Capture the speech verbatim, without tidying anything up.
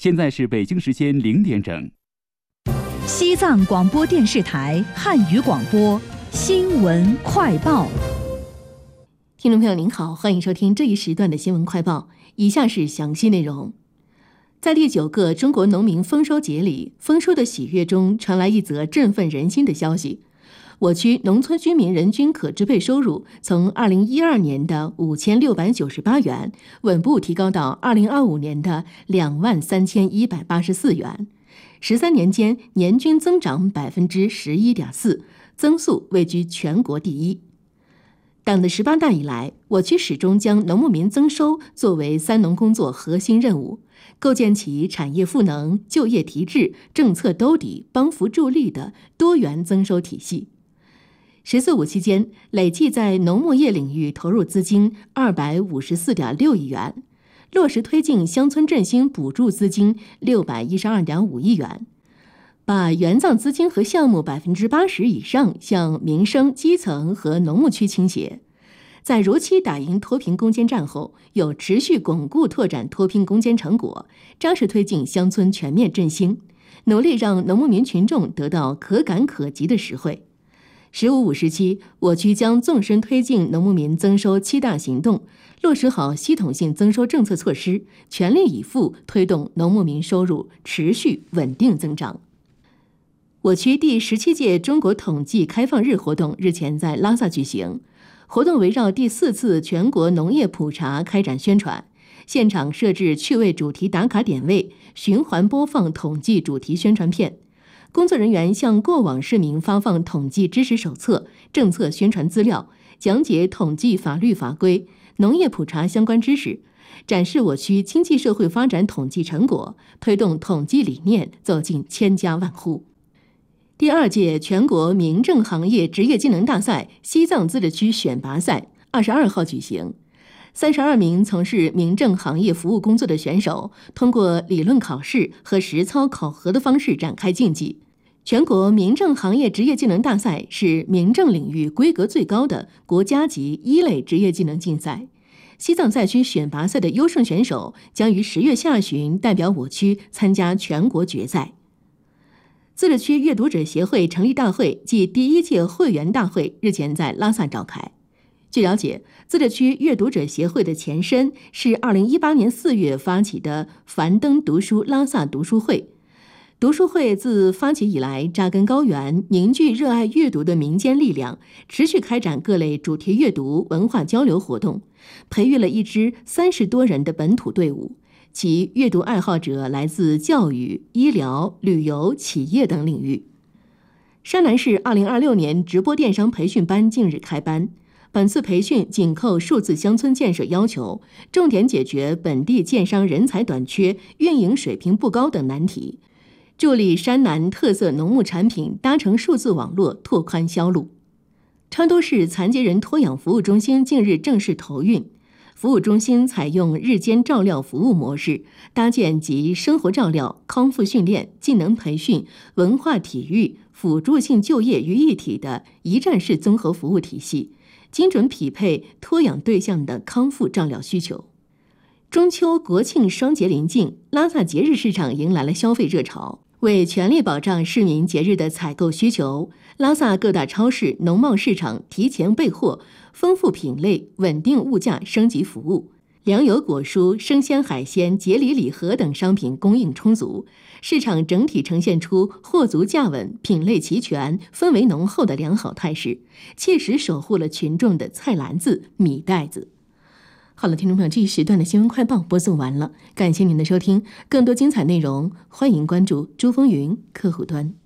现在是北京时间零点整。 西藏广播电视台汉语广播新闻快报。 听众朋友您好，欢迎收听这一时段的新闻快报。以下是详细内容。在第九个中国农民丰收节里，丰收的喜悦中传来一则振奋人心的消息。我区农村居民人均可支配收入从二零一二年的五千六百九十八元稳步提高到二零二五年的两万三千一百八十四元，十三年间年均增长百分之十一点四，增速位居全国第一。党的十八大以来，我区始终将农牧民增收作为三农工作核心任务，构建起产业赋能、就业提质、政策兜底、帮扶助力的多元增收体系。十四五期间，累计在农牧业领域投入资金二百五十四点六亿元，落实推进乡村振兴补助资金六百一十二点五亿元。把援藏资金和项目百分之八十以上向民生、基层和农牧区倾斜，在如期打赢脱贫攻坚战后，有持续巩固拓展脱贫攻坚成果，扎实推进乡村全面振兴，努力让农牧民群众得到可感可及的实惠。十五五时期，我区将纵深推进农牧民增收七大行动，落实好系统性增收政策措施，全力以赴推动农牧民收入持续稳定增长。我区第十七届中国统计开放日活动日前在拉萨举行，活动围绕第四次全国农业普查开展宣传，现场设置趣味主题打卡点位，循环播放统计主题宣传片。工作人员向过往市民发放统计知识手册、政策宣传资料，讲解统计法律法规、农业普查相关知识，展示我区经济社会发展统计成果，推动统计理念走进千家万户。第二届全国民政行业职业技能大赛西藏自治区选拔赛二十二号举行，三十二名从事民政行业服务工作的选手，通过理论考试和实操考核的方式展开竞技。全国民政行业职业技能大赛是民政领域规格最高的国家级一类职业技能竞赛。西藏赛区选拔赛的优胜选手将于十月下旬代表我区参加全国决赛。自治区阅读者协会成立大会暨第一届会员大会日前在拉萨召开。据了解，自治区阅读者协会的前身是二零一八年四月发起的樊登读书拉萨读书会。读书会自发起以来，扎根高原，凝聚热爱阅读的民间力量，持续开展各类主题阅读、文化交流活动，培育了一支三十多人的本土队伍。其阅读爱好者来自教育、医疗、旅游、企业等领域。山南市二零二六年直播电商培训班近日开班，本次培训紧扣数字乡村建设要求，重点解决本地建商人才短缺、运营水平不高等难题，助力山南特色农牧产品搭乘数字网络，拓宽销路。昌都市残疾人托养服务中心近日正式投运。服务中心采用日间照料服务模式，搭建集生活照料、康复训练、技能培训、文化体育、辅助性就业于一体的一站式综合服务体系，精准匹配托养对象的康复照料需求。中秋、国庆双节临近，拉萨节日市场迎来了消费热潮。为全力保障市民节日的采购需求，拉萨各大超市、农贸市场提前备货，丰富品类，稳定物价，升级服务。粮油、果蔬、生鲜海鲜、节礼礼盒等商品供应充足，市场整体呈现出货足价稳、品类齐全、氛围浓厚的良好态势，切实守护了群众的菜篮子、米袋子。好了，听众朋友，这一时段的新闻快报播送完了，感谢您的收听，更多精彩内容欢迎关注珠风云客户端。